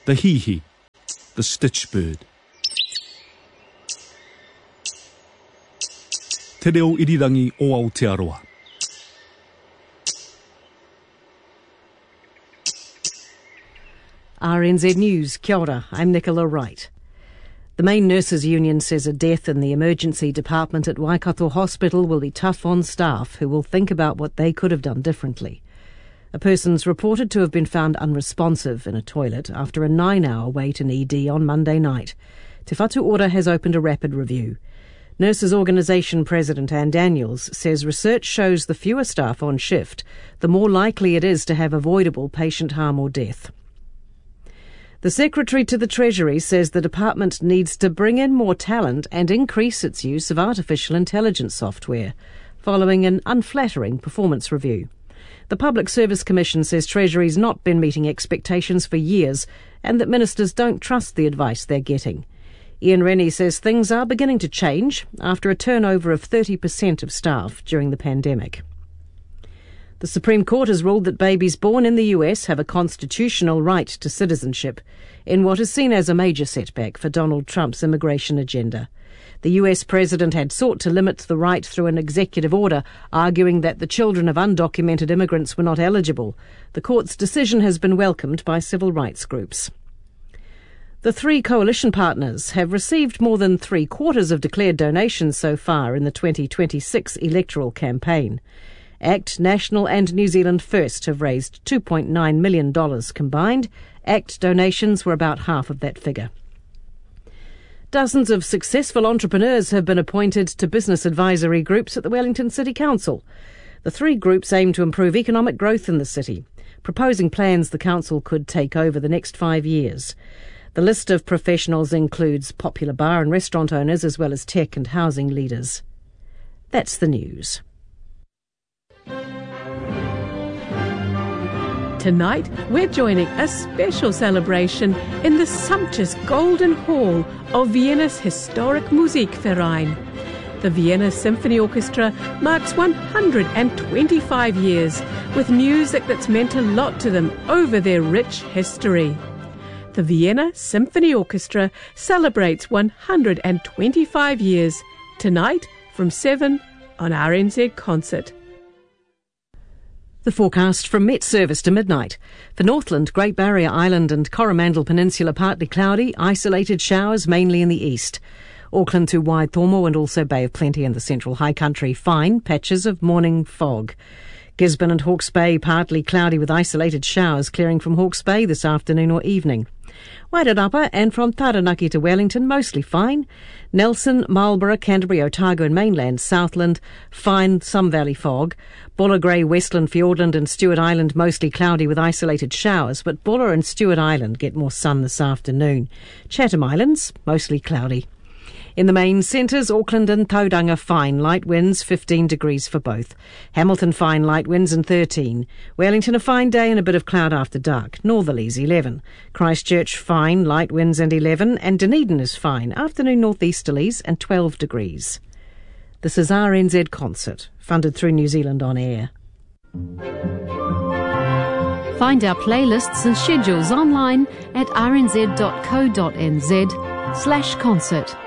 the hihi, the stitchbird. Te reo irirangi o Aotearoa. RNZ News, kia ora, I'm Nicola Wright. The main nurses union says a death in the emergency department at Waikato Hospital will be tough on staff who will think about what they could have done differently. A person's reported to have been found unresponsive in a toilet after a 9-hour wait in ED on Monday night. Te Whatu Ora has opened a rapid review. Nurses Organisation President Anne Daniels says research shows the fewer staff on shift, the more likely it is to have avoidable patient harm or death. The Secretary to the Treasury says the department needs to bring in more talent and increase its use of artificial intelligence software, following an unflattering performance review. The Public Service Commission says Treasury's not been meeting expectations for years and that ministers don't trust the advice they're getting. Ian Rennie says things are beginning to change after a turnover of 30% of staff during the pandemic. The Supreme Court has ruled that babies born in the US have a constitutional right to citizenship in what is seen as a major setback for Donald Trump's immigration agenda. The US president had sought to limit the right through an executive order, arguing that the children of undocumented immigrants were not eligible. The court's decision has been welcomed by civil rights groups. The three coalition partners have received more than 3/4 of declared donations so far in the 2026 electoral campaign. ACT, National and New Zealand First have raised $2.9 million combined. ACT donations were about half of that figure. Dozens of successful entrepreneurs have been appointed to business advisory groups at the Wellington City Council. The three groups aim to improve economic growth in the city, proposing plans the council could take over the next 5 years. The list of professionals includes popular bar and restaurant owners as well as tech and housing leaders. That's the news. Tonight, we're joining a special celebration in the sumptuous Golden Hall of Vienna's historic Musikverein. The Vienna Symphony Orchestra marks 125 years with music that's meant a lot to them over their rich history. The Vienna Symphony Orchestra celebrates 125 years tonight from 7 on RNZ Concert. The forecast from Met Service to midnight. For Northland, Great Barrier Island and Coromandel Peninsula partly cloudy, isolated showers mainly in the east. Auckland to Waitomo and also Bay of Plenty in the central high country, fine patches of morning fog. Gisborne and Hawke's Bay partly cloudy with isolated showers clearing from Hawke's Bay this afternoon or evening. Wairarapa and from Taranaki to Wellington mostly fine. Nelson, Marlborough, Canterbury, Otago and mainland Southland fine, some valley fog. Buller, Grey, Westland, Fiordland and Stewart Island mostly cloudy with isolated showers, but Buller and Stewart Island get more sun this afternoon. Chatham Islands mostly cloudy. In the main centres, Auckland and Tauranga fine, light winds 15 degrees for both. Hamilton fine, light winds and 13. Wellington a fine day and a bit of cloud after dark. Northerlies 11. Christchurch fine, light winds and 11. And Dunedin is fine, afternoon northeasterlies and 12 degrees. This is RNZ Concert, funded through New Zealand On Air. Find our playlists and schedules online at rnz.co.nz/concert.